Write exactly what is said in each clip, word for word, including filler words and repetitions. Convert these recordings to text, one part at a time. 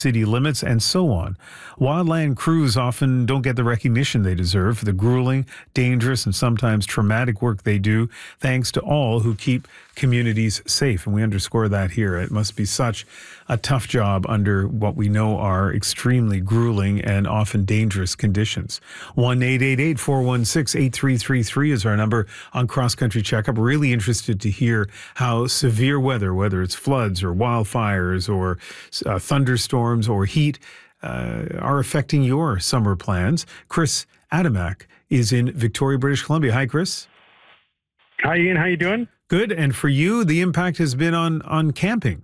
city limits, and so on. Wildland crews often don't get the recognition they deserve for the grueling, dangerous, and sometimes traumatic work they do, thanks to all who keep communities safe. And we underscore that here. It must be such a tough job under what we know are extremely grueling and often dangerous conditions. one eight eight eight, four one six, eight three three three is our number on Cross Country Checkup. Really interested to hear how severe weather, whether it's floods or wildfires or uh, thunderstorms or heat, uh, are affecting your summer plans. Chris Adamak is in Victoria, British Columbia. Hi, Chris. Hi, Ian. How you doing? Good. And for you, the impact has been on, on camping.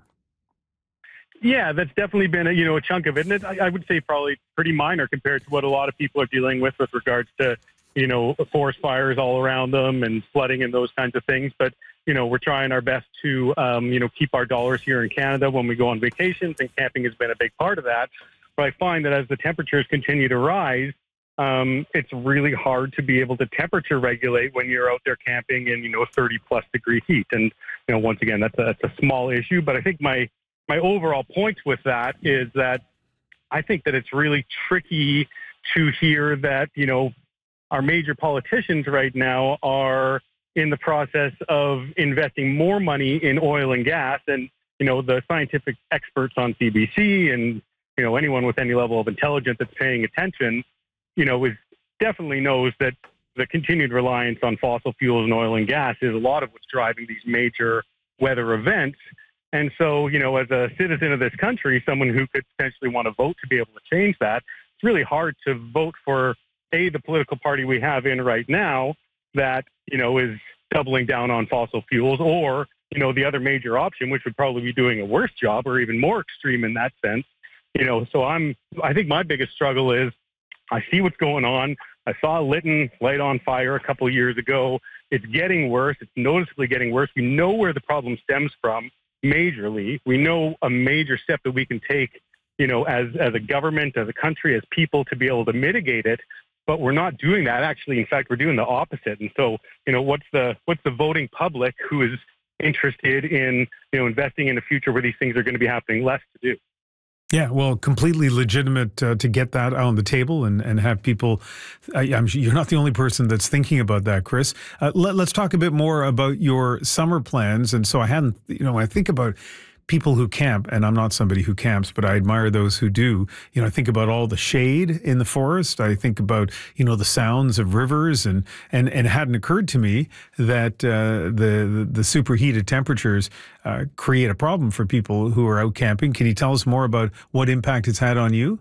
Yeah, that's definitely been a, you know, a chunk of it. And it, I, I would say probably pretty minor compared to what a lot of people are dealing with with regards to, you know, forest fires all around them and flooding and those kinds of things. But, you know, we're trying our best to, um, you know, keep our dollars here in Canada when we go on vacations, and camping has been a big part of that. But I find that as the temperatures continue to rise, um, it's really hard to be able to temperature regulate when you're out there camping in, you know, thirty plus degree heat. And, you know, once again, that's a, that's a small issue. But I think my, my overall point with that is that I think that it's really tricky to hear that, you know, our major politicians right now are in the process of investing more money in oil and gas. And, you know, the scientific experts on C B C and, you know, anyone with any level of intelligence that's paying attention, you know, is definitely knows that the continued reliance on fossil fuels and oil and gas is a lot of what's driving these major weather events. And so, you know, as a citizen of this country, someone who could potentially want to vote to be able to change that, it's really hard to vote for, A, the political party we have in right now that, you know, is doubling down on fossil fuels, or, you know, the other major option, which would probably be doing a worse job or even more extreme in that sense. You know, so I'm, I think my biggest struggle is I see what's going on. I saw Lytton light on fire a couple of years ago. It's getting worse. It's noticeably getting worse. We know where the problem stems from majorly. We know a major step that we can take, you know, as, as a government, as a country, as people to be able to mitigate it. But we're not doing that. Actually, in fact, we're doing the opposite. And so, you know, what's the what's the voting public who is interested in, you know, investing in a future where these things are going to be happening less to do? Yeah, well, completely legitimate uh, to get that on the table and, and have people, uh, I'm, you're not the only person that's thinking about that, Chris. Uh, let, let's talk a bit more about your summer plans. And so I hadn't, you know, I think about people who camp, and I'm not somebody who camps, but I admire those who do. You know, I think about all the shade in the forest. I think about, you know, the sounds of rivers, and and, and it hadn't occurred to me that uh, the, the the superheated temperatures uh, create a problem for people who are out camping. Can you tell us more about what impact it's had on you?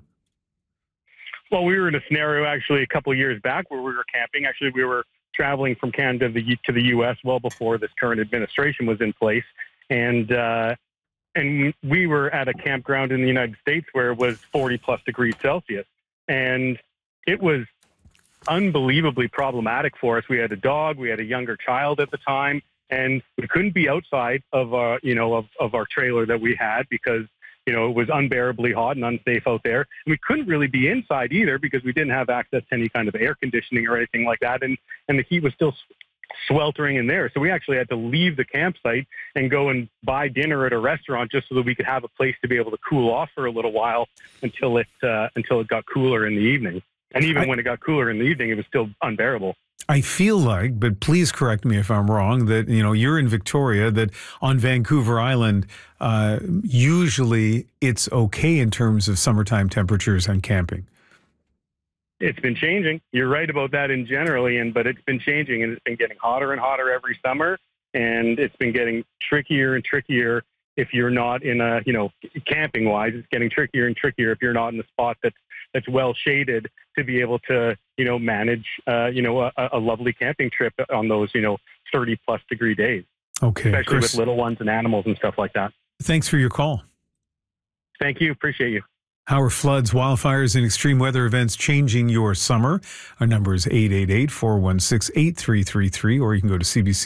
Well, we were in a scenario actually a couple of years back where we were camping. Actually, we were traveling from Canada to the U S well before this current administration was in place, and uh, And we were at a campground in the United States where it was forty plus degrees Celsius. And it was unbelievably problematic for us. We had a dog, we had a younger child at the time, and we couldn't be outside of our, you know, of, of our trailer that we had because, you know, it was unbearably hot and unsafe out there. And we couldn't really be inside either because we didn't have access to any kind of air conditioning or anything like that. And, and the heat was still sweltering in there. So we actually had to leave the campsite and go and buy dinner at a restaurant just so that we could have a place to be able to cool off for a little while until it uh, until it got cooler in the evening. And even I, when it got cooler in the evening, it was still unbearable. I feel like, but please correct me if I'm wrong, that, you know, you're in Victoria, that on Vancouver Island, uh, usually it's okay in terms of summertime temperatures and camping. It's been changing. You're right about that in general, Ian, but it's been changing, and it's been getting hotter and hotter every summer, and it's been getting trickier and trickier if you're not in a, you know, camping-wise, it's getting trickier and trickier if you're not in a spot that's, that's well shaded to be able to, you know, manage, uh, you know, a, a lovely camping trip on those, you know, thirty plus degree days. Okay. Especially Chris, with little ones and animals and stuff like that. Thanks for your call. Thank you. Appreciate you. How are floods, wildfires, and extreme weather events changing your summer? Our number is eight eight eight, four one six, eight three three three, or you can go to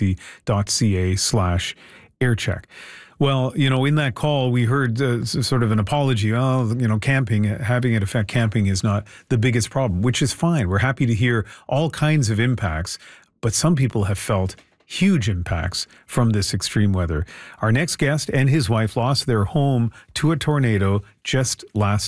cbc.ca slash aircheck. Well, you know, in that call, we heard uh, sort of an apology. Oh, you know, camping, having it affect camping is not the biggest problem, which is fine. We're happy to hear all kinds of impacts, but some people have felt huge impacts from this extreme weather. Our next guest and his wife lost their home to a tornado just last